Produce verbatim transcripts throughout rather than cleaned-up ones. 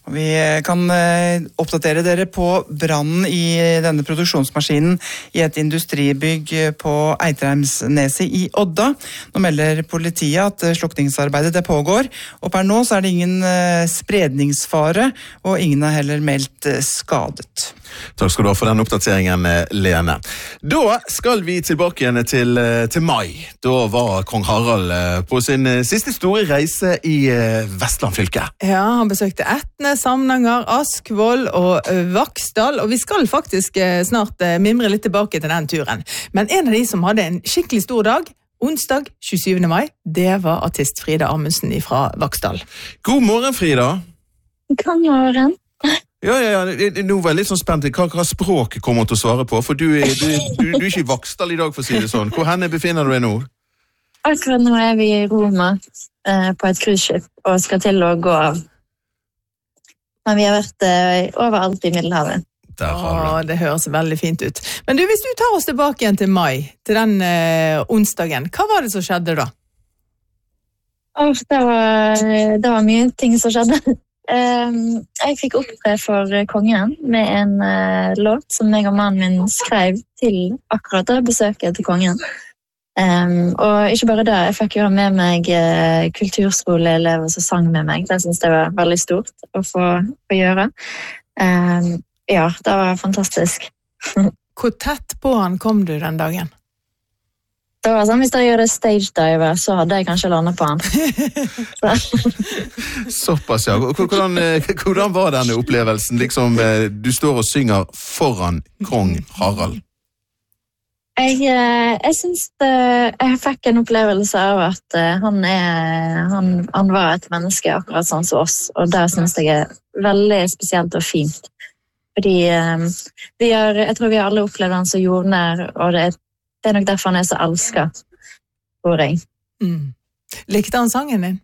Vi kan oppdatere dere på brannen i denne produksjonsmaskinen i et industribygg på Eitreimsneset i Odda. Nå melder politiet at slukningsarbeidet det pågår, og per nå så er det ingen spredningsfare, og ingen har heller meldt skadet. Takk skal du ha for den oppdateringen, Lene. Da skal vi tilbake igjen til, til mai. Da var kong Harald på sin siste store reise i Vestland fylke. Ja, han besøkte Etne, Samnanger, Askvoll og Vaksdal, og vi skal faktisk snart mimre litt tilbake til den turen. Men en av de som hadde en skikkelig stor dag, onsdag tjuesyvende mai, det var artist Frida Amundsen fra Vaksdal. God morgen, Frida. God morgen. Ja, ja, ja, nå var jeg litt sånn spent hva, hva språk kommer til å svare på, for du er, du, du, du er ikke i Vaksdal i dag, for å si det sånn. Hvor henne befinner du deg nå? Akkurat nå er vi i Roma eh, på et cruiseskip og skal til å gå av. Men vi har vært eh, overalt i Middelhavet. Åh, det høres veldig fint ut. Men du, hvis du tar oss tilbake igjen til mai, til den eh, onsdagen, hva var det som skjedde da? Åh, det var, det var mye ting som skjedde. Um, jeg fikk opptre for kongen med en uh, låt som jeg og mannen min skrev til akkurat det besøket til kongen. Um, og ikke bare det, jeg fikk jo ha med meg uh, kulturskoleelever som sang med meg. Det synes jeg var veldig stort å få, få gjøre. Um, ja, det var fantastisk. Hvor tett på han kom du den dagen? Det var sånn, hvis jeg gjør det stage dive, så hadde jeg kanskje landet på han. Så. Såpass, ja. Hvordan, hvordan var denne opplevelsen? Liksom, du står og synger foran kong Harald. Jeg, jeg synes det, jeg fikk en opplevelse av at han, er, han, han var et menneske akkurat sånn som oss, og det synes jeg er veldig spesielt og fint. Fordi vi har, jeg tror vi har alle opplevd han som jordnær, og det er Det er nok derfor han er så elsket, tror jeg. Mm. Likte han sangen din?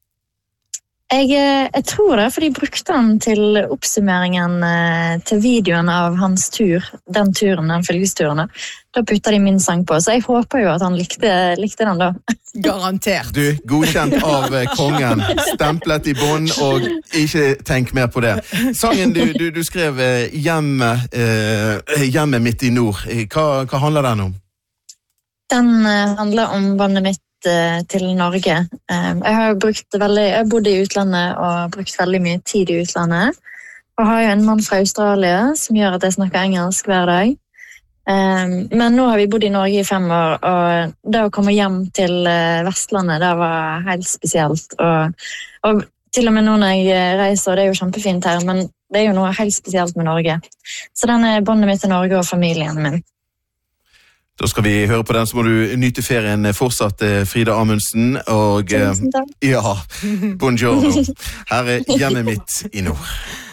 Jeg, jeg tror det, for de brukte han til oppsummeringen til videoen av hans tur, den turen, den fylkesturen. Da puttet de min sang på, så jeg håper jo at han likte, likte den da. Garantert. Du, godkjent av kongen, stemplet i bånd, og ikke tenk mer på det. Sangen du, du, du skrev hjemme, eh, hjemme midt i nord, hva, hva handler den om? Den handler om bandet mitt uh, til Norge. Um, jeg har brukt veldig, jeg har bodd i utlandet og brukt veldig mye tid i utlandet. Og har jo en mann fra Australia som gjør at jeg snakker engelsk hver dag. Um, men nå har vi bodd i Norge i fem år, og det å komme hjem til uh, Vestlandet, det var helt spesielt. Og, og til og med nå når jeg reiser, det er jo kjempefint her, men det er jo noe helt spesielt med Norge. Så den er bandet mitt til Norge og familien min. Da skal vi høre på den, så må du nyte ferien fortsatt, Frida Amundsen, og Tusen takk. Ja, buongiorno. Her er hjemmet mitt i nord.